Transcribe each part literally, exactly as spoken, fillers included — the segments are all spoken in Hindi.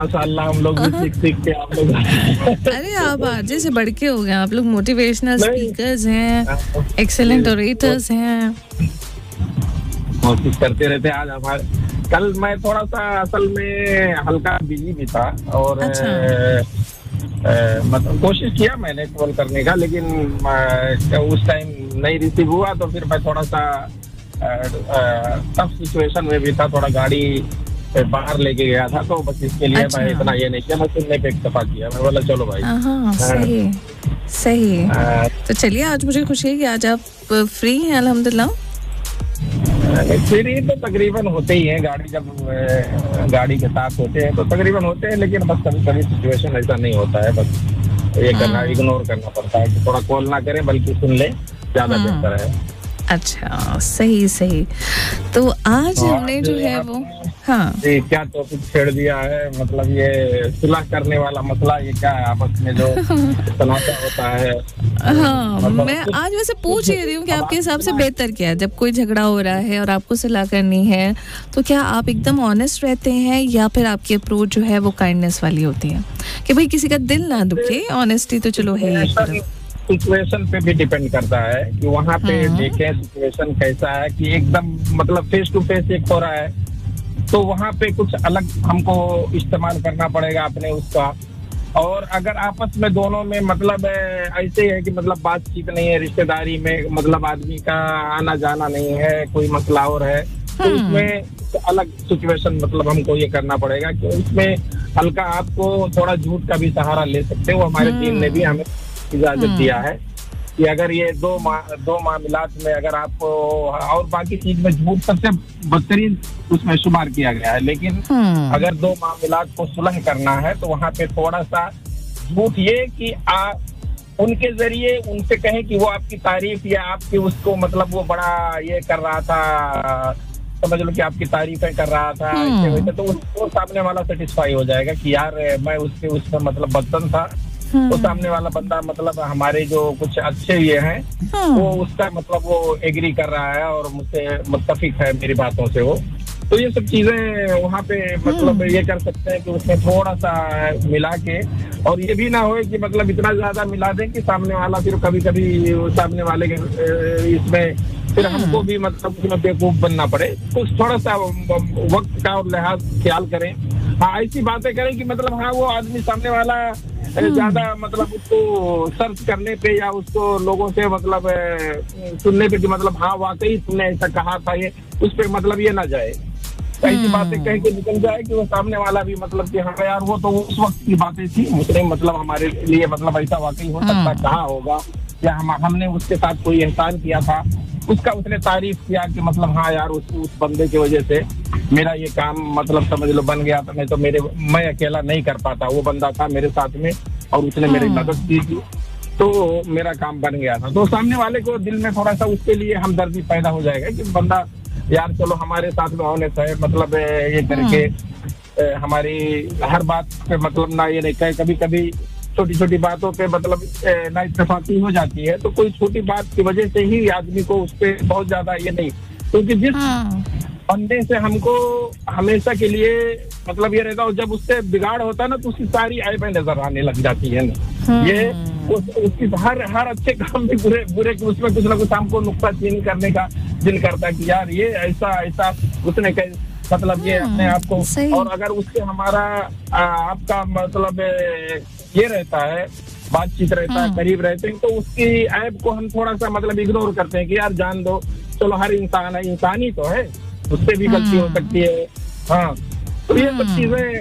माशाल्लाह हम लोग भी सीख सीख के आप लोग अरे आप आरजे से बढ़ के हो गए, आप लोग मोटिवेशनल स्पीकर्स हैं, एक्सेलेंट ओरेटर्स हैं, कोशिश करते रहते हैं। आज हमारे कल मैं थोड़ा सा असल में हल्का बिजी भी था और अच्छा। मतलब कोशिश किया मैंने कॉल करने का, लेकिन आ, उस टाइम नहीं रिसीव हुआ, तो फिर मैं थोड़ा सा टफ सिचुएशन में भी था, थोड़ा गाड़ी बाहर लेके गया था, तो बस इसके लिए अच्छा। मैं इतना ये नहीं किया, मैं सुनने पे इक्तफा किया। मैं बोला चलो भाई। हाँ सही सही। तो चलिए आज मुझे खुशी है कि आज आप फ्री हैं अल्हम्दुलिल्लाह। फ्री तो तकरीबन होते ही हैं, गाड़ी जब गाड़ी के साथ होते हैं तो तकरीबन होते हैं, लेकिन बस कभी कभी सिचुएशन ऐसा नहीं होता है, बस ये करना इग्नोर करना पड़ता है कि थोड़ा कॉल ना करें बल्कि सुन ले, ज्यादा बेहतर है। अच्छा सही सही। तो आज हमने जो है वो हाँ जी क्या टॉपिक छेड़ दिया है, मतलब ये सुलह करने वाला मसला, ये क्या है आपस में जो तनाज़ा होता है। हाँ मतलब मैं आज वैसे पूछ ही रही हूँ कि आपके हिसाब से बेहतर क्या है जब कोई झगड़ा हो रहा है और आपको सुलह करनी है, तो क्या आप एकदम ऑनेस्ट रहते हैं या फिर आपकी अप्रोच जो है वो काइंडनेस वाली होती है कि भाई किसी का दिल ना दुखे? ऑनेस्टी तो चलो है ही, सिचुएशन पे भी डिपेंड करता है कि वहाँ पे देखें सिचुएशन कैसा है, कि एकदम मतलब फेस टू फेस एक हो रहा है तो वहाँ पे कुछ अलग हमको इस्तेमाल करना पड़ेगा अपने उसका। और अगर आपस में दोनों में मतलब ऐसे है कि मतलब बातचीत नहीं है, रिश्तेदारी में मतलब आदमी का आना जाना नहीं है, कोई मसला और है, तो उसमें अलग सिचुएशन मतलब हमको ये करना पड़ेगा कि उसमें हल्का आपको थोड़ा झूठ का भी सहारा ले सकते हो। हमारे दीन ने भी हमें इजाजत दिया है कि अगर ये दो मा, दो मामलात में अगर आपको, और बाकी चीज में झूठ सबसे बदतरीन उसमें शुमार किया गया है, लेकिन अगर दो मामलात को सुलह करना है तो वहाँ पे थोड़ा सा झूठ ये कि आप उनके जरिए उनसे कहें कि वो आपकी तारीफ या आपकी उसको मतलब वो बड़ा ये कर रहा था, समझ लो कि आपकी तारीफें कर रहा था ऐसे वैसे, तो उसको सामने वाला सेटिस्फाई हो जाएगा कि यार मैं उसके उसमें मतलब बदतन था, तो सामने वाला बंदा मतलब हमारे जो कुछ अच्छे ये हैं वो उसका मतलब वो एग्री कर रहा है और मुझसे मुत्तफिक है मेरी बातों से वो। तो ये सब चीजें वहाँ पे मतलब ये कर सकते हैं कि उसमें थोड़ा सा मिला के, और ये भी ना हो कि मतलब इतना ज्यादा मिला दें कि सामने वाला फिर कभी कभी सामने वाले के इसमें फिर हमको भी मतलब उसमें बेवकूफ बनना पड़े। कुछ थोड़ा सा वक्त का और लिहाज ख्याल करें, हाँ ऐसी बातें करें कि मतलब हाँ वो आदमी सामने वाला ज्यादा मतलब उसको सर्च करने पे या उसको लोगों से मतलब सुनने पे कि मतलब हाँ वाकई तुमने ऐसा कहा था, ये उस पे मतलब ये ना जाए, ऐसी बातें कह के निकल जाए कि वो सामने वाला भी मतलब कि हाँ यार वो तो उस वक्त की बातें थी, उसने मतलब हमारे लिए मतलब ऐसा वाकई हो सकता कहा होगा, या हम हमने उसके साथ कोई एहसान किया था, उसका उसने तारीफ किया कि मतलब हाँ यार उस उस बंदे की वजह से मेरा ये काम मतलब समझ लो बन गया था, नहीं तो मेरे मैं अकेला नहीं कर पाता, वो बंदा था मेरे साथ में और उसने मेरी मदद की थी तो मेरा काम बन गया था। तो सामने वाले को दिल में थोड़ा सा उसके लिए हमदर्दी पैदा हो जाएगा कि बंदा यार चलो हमारे साथ में होने से मतलब ये करके हमारी हर बात पे मतलब ना ये नहीं कहे, कभी कभी छोटी छोटी बातों पे मतलब ना इत्तेफाकी हो जाती है, तो कोई छोटी बात की वजह से ही आदमी को उस पर बहुत ज्यादा ये नहीं, क्योंकि जिस बंदे से हमको हमेशा के लिए मतलब ये रहता है जब उससे बिगाड़ होता है ना तो उसकी सारी आयबें नजर आने लग जाती है ना, ये उस, उसकी हर हर अच्छे काम में बुरे बुरे उसमें कुछ ना कुछ हमको नुक्ताचीनी करने का दिल करता है कि यार ये ऐसा ऐसा उसने मतलब ये अपने आप को, और अगर उससे हमारा आ, आपका मतलब ये रहता है बातचीत रहता है करीब रहते हैं तो उसकी ऐप को हम थोड़ा सा मतलब इग्नोर करते हैं कि यार जान दो, चलो हर इंसान है, इंसान ही तो है, उससे भी गलती हो सकती है। हाँ तो ये सब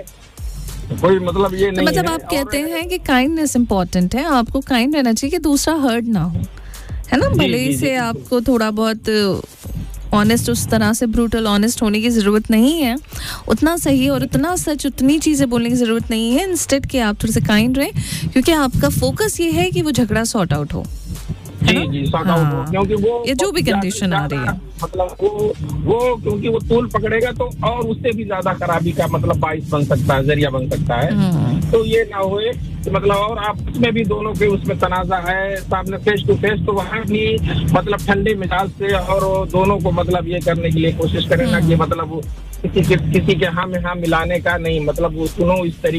चीजें कोई मतलब ये नहीं तो मतलब है। आप कहते हैं कि काइंडनेस इम्पोर्टेंट है, आपको काइंड रहना चाहिए कि दूसरा हर्ट ना हो, है ना, भले ही से आपको थोड़ा बहुत ऑनेस्ट उस तरह से ब्रूटल ऑनेस्ट होने की ज़रूरत नहीं है, उतना सही और उतना सच उतनी चीज़ें बोलने की ज़रूरत नहीं है, इंस्टेड कि आप थोड़े से काइंड रहें क्योंकि आपका फोकस ये है कि वो झगड़ा सॉर्ट आउट हो, जी जी सॉर्ट आउट हो, क्योंकि वो ये जो भी कंडीशन आ रही है मतलब वो वो क्योंकि वो तूल पकड़ेगा तो और उससे भी ज्यादा खराबी का मतलब बाइस बन सकता है, जरिया बन सकता है। तो ये ना होए तो मतलब और आप उसमें भी दोनों के उसमें तनाजा है सामने फेस टू फेस, तो वहाँ भी मतलब ठंडे मिजाज से और दोनों को मतलब ये करने के लिए कोशिश करें ना कि मतलब किसी के किसी के हाँ में हाँ मिलाने का नहीं, मतलब वो सुनो इस तरीके